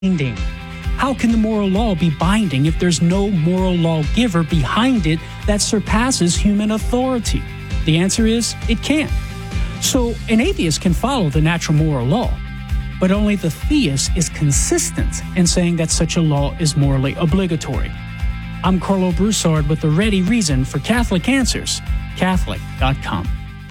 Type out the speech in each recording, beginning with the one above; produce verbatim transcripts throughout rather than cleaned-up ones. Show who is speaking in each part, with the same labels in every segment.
Speaker 1: binding. How can the moral law be binding if there's no moral lawgiver behind it that surpasses human authority? The answer is, it can't. So an atheist can follow the natural moral law, but only the theist is consistent in saying that such a law is morally obligatory. I'm Carlo Broussard with the ready reason for Catholic Answers, Catholic dot com.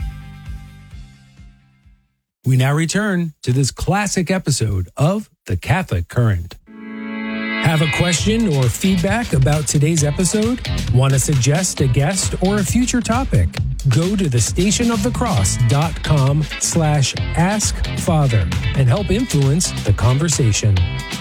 Speaker 2: We now return to this classic episode of The Catholic Current. Have a question or feedback about today's episode? Want to suggest a guest or a future topic? Go to the station of the cross dot com slash ask father and help influence the conversation.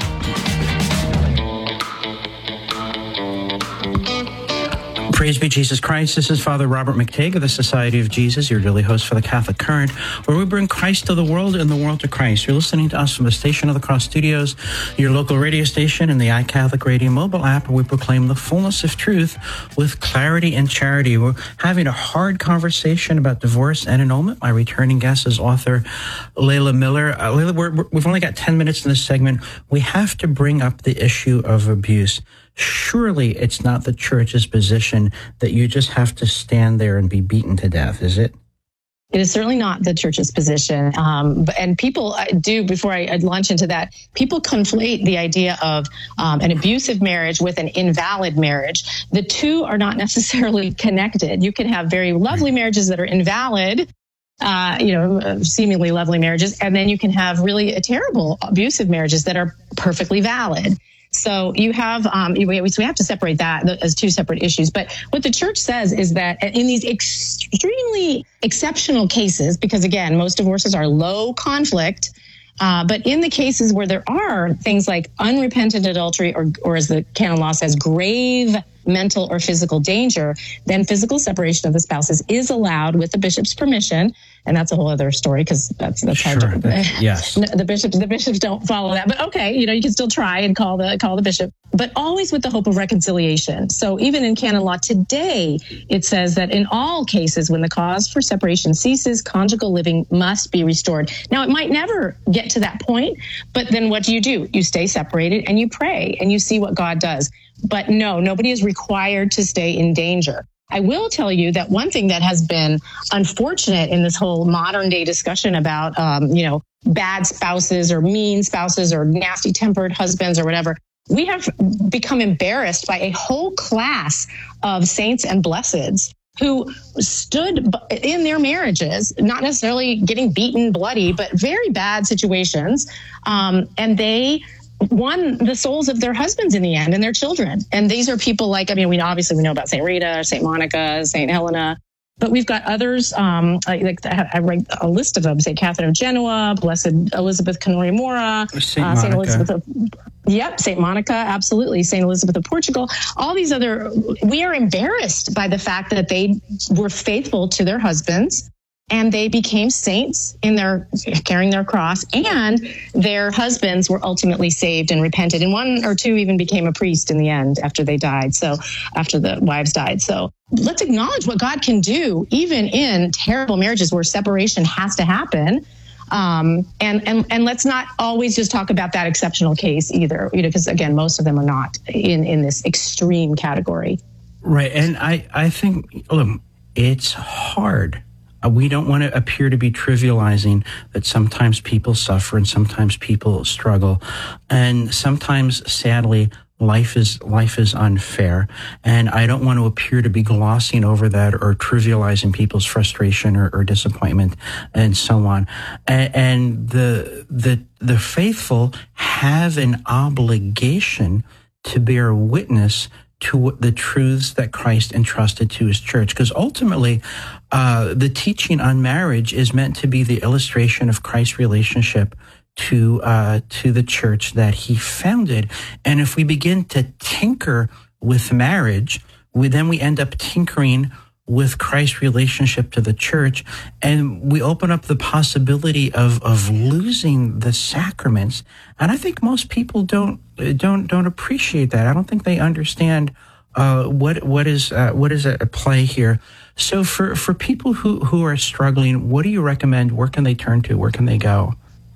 Speaker 3: Praise be Jesus Christ. This is Father Robert McTague of the Society of Jesus, your daily host for the Catholic Current, where we bring Christ to the world and the world to Christ. You're listening to us from the Station of the Cross Studios, your local radio station, and the iCatholic Radio mobile app, where we proclaim the fullness of truth with clarity and charity. We're having a hard conversation about divorce and annulment. My returning guest is author Layla Miller. Uh, Layla, we're, we're, we've only got ten minutes in this segment. We have to bring up the issue of abuse. Surely it's not the church's position that you just have to stand there and be beaten to death, is it?
Speaker 4: It is certainly not the church's position. Um, and people do, before I launch into that, people conflate the idea of um, an abusive marriage with an invalid marriage. The two are not necessarily connected. You can have very lovely marriages that are invalid, uh, you know, seemingly lovely marriages, and then you can have really terrible abusive marriages that are perfectly valid. So you have, um, we have to separate that as two separate issues. But what the church says is that in these extremely exceptional cases, because again, most divorces are low conflict, uh, but in the cases where there are things like unrepentant adultery or, or as the canon law says, grave mental or physical danger, then physical separation of the spouses is allowed with the bishop's permission. And that's a whole other story because that's that's
Speaker 3: sure.
Speaker 4: hard to.
Speaker 3: Yes,
Speaker 4: the bishops the bishops don't follow that, but okay, you know you can still try and call the call the bishop, but always with the hope of reconciliation. So even in canon law today, it says that in all cases when the cause for separation ceases, conjugal living must be restored. Now it might never get to that point, but then what do you do? You stay separated and you pray and you see what God does. But no, nobody is required to stay in danger. I will tell you that one thing that has been unfortunate in this whole modern day discussion about, um, you know, bad spouses or mean spouses or nasty tempered husbands or whatever, we have become embarrassed by a whole class of saints and blesseds who stood in their marriages, not necessarily getting beaten bloody, but very bad situations. Um, and they won the souls of their husbands in the end and their children. And these are people like, I mean, we obviously we know about Saint Rita, Saint Monica, Saint Helena, but we've got others, um, like I write a list of them, Saint Catherine of Genoa, Blessed Elizabeth Canori Mora,
Speaker 3: Saint
Speaker 4: uh,
Speaker 3: Monica.
Speaker 4: Saint Elizabeth of, yep, Saint Monica, absolutely, Saint Elizabeth of Portugal, all these other, we are embarrassed by the fact that they were faithful to their husbands. And they became saints in their carrying their cross, and their husbands were ultimately saved and repented. And one or two even became a priest in the end after they died. So after the wives died. So let's acknowledge what God can do, even in terrible marriages where separation has to happen. Um, and, and, and let's not always just talk about that exceptional case either, you know, because again, most of them are not in, in this extreme category.
Speaker 3: Right. And I, I think, look, it's hard. Uh, we don't want to appear to be trivializing that sometimes people suffer and sometimes people struggle. And sometimes, sadly, life is life is unfair. And I don't want to appear to be glossing over that or trivializing people's frustration or, or disappointment and so on. And, and the the the faithful have an obligation to bear witness to the truths that Christ entrusted to his church. Because ultimately, uh, the teaching on marriage is meant to be the illustration of Christ's relationship to, uh, to the church that he founded. And if we begin to tinker with marriage, we, then we end up tinkering with Christ's relationship to the church, and we open up the possibility of of losing the sacraments. And I think most people don't don't don't appreciate that. I don't think they understand uh, what what is uh, what is at play here. So for for people who who are struggling, what do you recommend? Where can they turn to? Where can they go?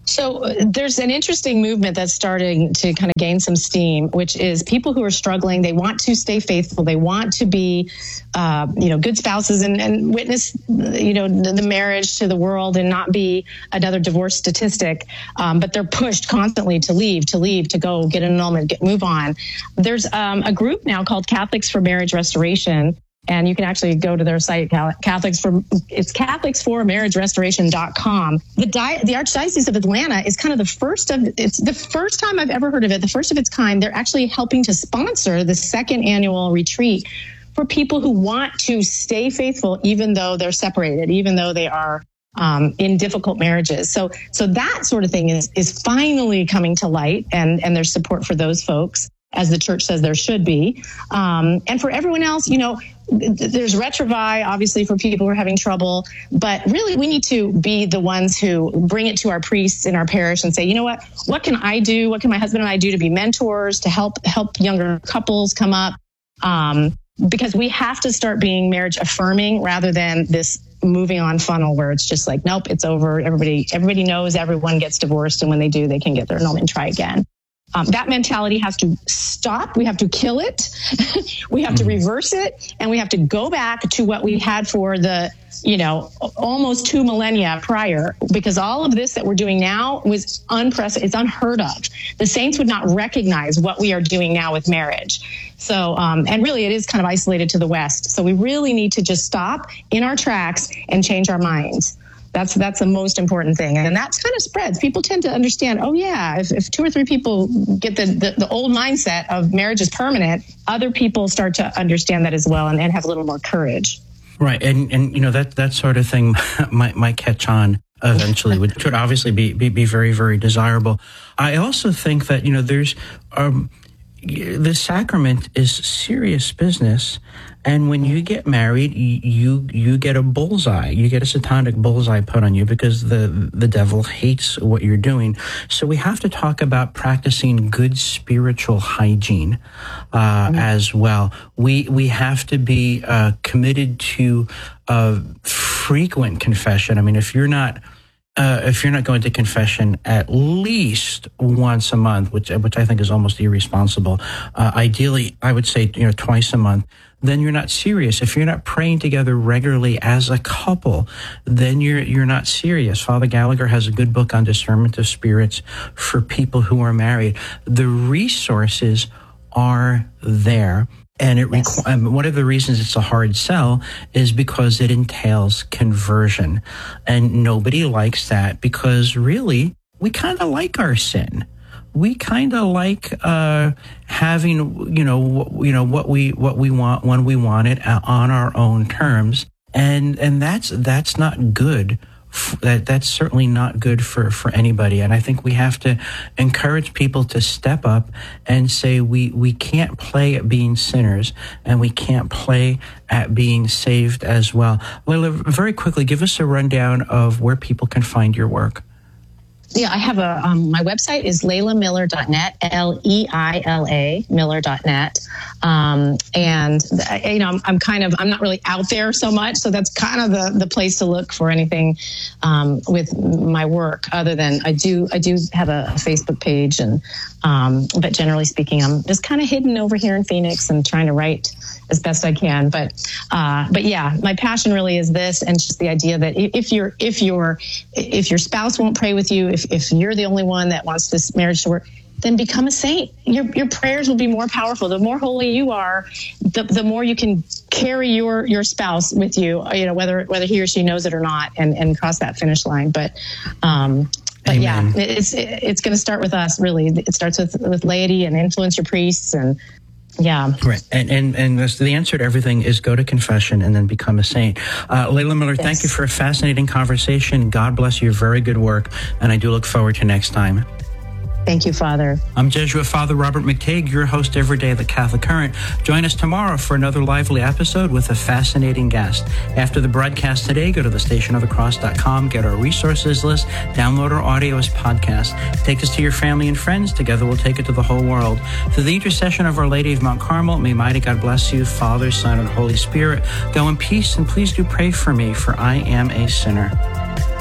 Speaker 4: So uh, there's an interesting movement that's starting to kind of gain some steam, which is people who are struggling. They want to stay faithful. They want to be, uh, you know, good spouses and, and witness, you know, the, the marriage to the world and not be another divorce statistic. Um, but they're pushed constantly to leave, to leave, to go get an annulment, get move on. There's um, a group now called Catholics for Marriage Restoration. And you can actually go to their site, Catholics for, it's Catholics for Marriage Restoration dot com. The, Di- the Archdiocese of Atlanta is kind of the first of, it's the first time I've ever heard of it, the first of its kind. They're actually helping to sponsor the second annual retreat for people who want to stay faithful, even though they're separated, even though they are um, in difficult marriages. So, so that sort of thing is, is finally coming to light, and, and there's support for those folks, as the church says there should be. Um, and for everyone else, you know, there's Retrovi, obviously, for people who are having trouble. But really, we need to be the ones who bring it to our priests in our parish and say, you know what, what can I do? What can my husband and I do to be mentors, to help help younger couples come up? Um, because we have to start being marriage affirming rather than this moving on funnel where it's just like, nope, it's over. Everybody, everybody knows everyone gets divorced. And when they do, they can get their annulment and try again. Um, that mentality has to stop. We have to kill it. We have to reverse it. And we have to go back to what we had for the, you know, almost two millennia prior, because all of this that we're doing now was unprecedented. It's unheard of. The saints would not recognize what we are doing now with marriage. So, um, and really it is kind of isolated to the West. So we really need to just stop in our tracks and change our minds. That's that's the most important thing. And that kind of spreads. People tend to understand, oh, yeah, if, if two or three people get the, the, the old mindset of marriage is permanent, other people start to understand that as well and, and have a little more courage.
Speaker 3: Right. And, and you know, that, that sort of thing might, might catch on eventually, which would obviously be, be, be very, very desirable. I also think that, you know, there's um, the sacrament is serious business. And when you get married, you you get a bullseye. You get a satanic bullseye put on you because the the devil hates what you're doing. So we have to talk about practicing good spiritual hygiene uh, mm-hmm. as well. We we have to be uh, committed to uh, frequent confession. I mean, if you're not uh, if you're not going to confession at least once a month, which which I think is almost irresponsible. Uh, ideally, I would say you know twice a month. Then you're not serious. If you're not praying together regularly as a couple, then you're you're not serious. Father Gallagher has a good book on discernment of spirits for people who are married. The resources are there. And it yes. requ- um, one of the reasons it's a hard sell is because it entails conversion. And nobody likes that because really, we kind of like our sin. We kind of like uh, having, you know, w- you know what we what we want when we want it on our own terms, and and that's that's not good. F- that that's certainly not good for, for anybody. And I think we have to encourage people to step up and say we we can't play at being sinners, and we can't play at being saved as well. Leila, very quickly, give us a rundown of where people can find your work.
Speaker 4: Yeah, I have a, um, my website is leila miller dot net, L E I L A, miller dot net. Um, and, you know, I'm, I'm kind of, I'm not really out there so much. So that's kind of the, the place to look for anything, um, with my work other than I do, I do have a, a Facebook page and, um, but generally speaking, I'm just kind of hidden over here in Phoenix and trying to write as best I can. But, uh, but yeah, my passion really is this, and just the idea that if you're, if you're, if your spouse won't pray with you, if, if you're the only one that wants this marriage to work, then become a saint. Your your prayers will be more powerful. The more holy you are, the the more you can carry your your spouse with you, you know, whether whether he or she knows it or not, and, and cross that finish line. But um But Amen. yeah, it's it's going to start with us, really. It starts with, with laity and influence your priests, and yeah.
Speaker 3: Right. And and and the answer to everything is go to confession and then become a saint. Uh, Leila Miller, yes. Thank you for a fascinating conversation. God bless your very good work, and I do look forward to next time.
Speaker 4: Thank you, Father.
Speaker 3: I'm Jesuit Father Robert McTague, your host every day of the Catholic Current. Join us tomorrow for another lively episode with a fascinating guest. After the broadcast today, go to the station of the cross dot com, get our resources list, download our audio as podcast. Take us to your family and friends. Together we'll take it to the whole world. Through the intercession of Our Lady of Mount Carmel, may mighty God bless you, Father, Son, and Holy Spirit. Go in peace, and please do pray for me, for I am a sinner.